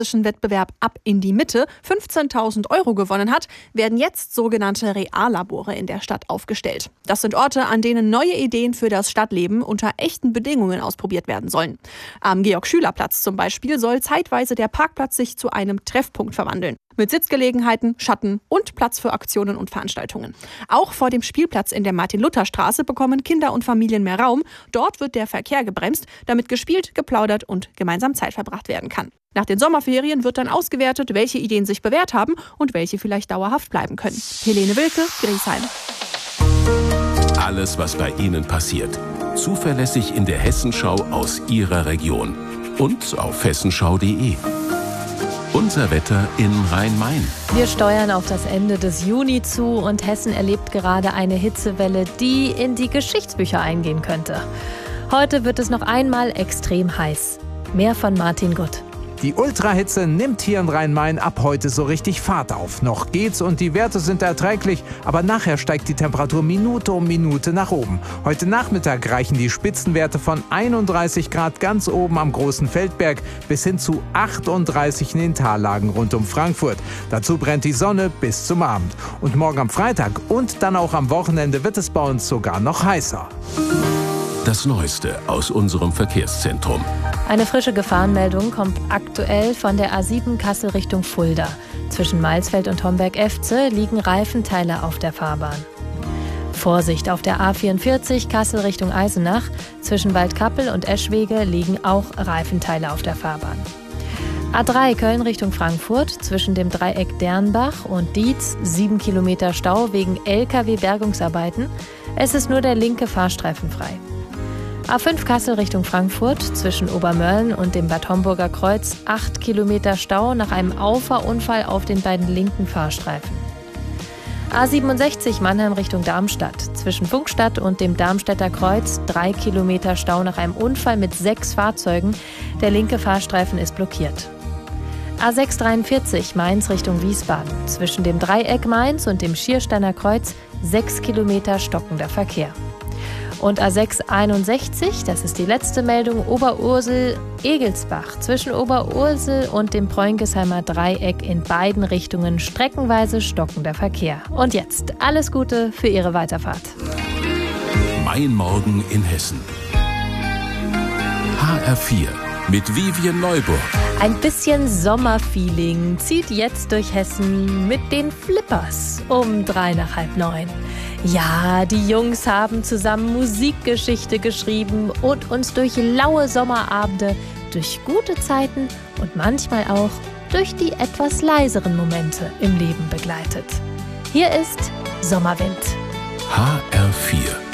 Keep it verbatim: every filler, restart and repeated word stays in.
Wettbewerb Ab in die Mitte fünfzehntausend Euro gewonnen hat, werden jetzt sogenannte Reallabore in der Stadt aufgestellt. Das sind Orte, an denen neue Ideen für das Stadtleben unter echten Bedingungen ausprobiert werden sollen. Am Georg-Schüler-Platz zum Beispiel soll zeitweise der Parkplatz sich zu einem Treffpunkt verwandeln. Mit Sitzgelegenheiten, Schatten und Platz für Aktionen und Veranstaltungen. Auch vor dem Spielplatz in der Martin-Luther-Straße bekommen Kinder und Familien mehr Raum. Dort wird der Verkehr gebremst, damit gespielt, geplaudert und gemeinsam Zeit verbracht werden kann. Nach den Sommerferien wird dann ausgewertet, welche Ideen sich bewährt haben und welche vielleicht dauerhaft bleiben können. Helene Wilke, Griesheim. Alles, was bei Ihnen passiert. Zuverlässig in der Hessenschau aus Ihrer Region. Und auf hessenschau punkt de. Unser Wetter in Rhein-Main. Wir steuern auf das Ende des Juni zu und Hessen erlebt gerade eine Hitzewelle, die in die Geschichtsbücher eingehen könnte. Heute wird es noch einmal extrem heiß. Mehr von Martin Gutt. Die Ultrahitze nimmt hier in Rhein-Main ab heute so richtig Fahrt auf. Noch geht's und die Werte sind erträglich, aber nachher steigt die Temperatur Minute um Minute nach oben. Heute Nachmittag reichen die Spitzenwerte von einunddreißig Grad ganz oben am Großen Feldberg bis hin zu achtunddreißig in den Tallagen rund um Frankfurt. Dazu brennt die Sonne bis zum Abend. Und morgen am Freitag und dann auch am Wochenende wird es bei uns sogar noch heißer. Das Neueste aus unserem Verkehrszentrum. Eine frische Gefahrenmeldung kommt aktuell von der A sieben Kassel Richtung Fulda. Zwischen Mailsfeld und Homberg-Efze liegen Reifenteile auf der Fahrbahn. Vorsicht auf der A vierundvierzig Kassel Richtung Eisenach. Zwischen Waldkappel und Eschwege liegen auch Reifenteile auf der Fahrbahn. A drei Köln Richtung Frankfurt. Zwischen dem Dreieck Dernbach und Dietz sieben Kilometer Stau wegen L K W-Bergungsarbeiten. Es ist nur der linke Fahrstreifen frei. A fünf Kassel Richtung Frankfurt, zwischen Obermörlen und dem Bad Homburger Kreuz acht Kilometer Stau nach einem Auffahrunfall auf den beiden linken Fahrstreifen. A siebenundsechzig Mannheim Richtung Darmstadt, zwischen Funkstadt und dem Darmstädter Kreuz drei Kilometer Stau nach einem Unfall mit sechs Fahrzeugen. Der linke Fahrstreifen ist blockiert. A sechs dreiundvierzig Mainz Richtung Wiesbaden, zwischen dem Dreieck Mainz und dem Schiersteiner Kreuz sechs Kilometer stockender Verkehr. Und A sechs einundsechzig, das ist die letzte Meldung, Oberursel-Egelsbach. Zwischen Oberursel und dem Preunkesheimer Dreieck in beiden Richtungen streckenweise stockender Verkehr. Und jetzt alles Gute für Ihre Weiterfahrt. Mein Morgen in Hessen. H R vier mit Vivian Neuburg. Ein bisschen Sommerfeeling zieht jetzt durch Hessen mit den Flippers um drei nach halb neun. Ja, die Jungs haben zusammen Musikgeschichte geschrieben und uns durch laue Sommerabende, durch gute Zeiten und manchmal auch durch die etwas leiseren Momente im Leben begleitet. Hier ist Sommerwind. H R vier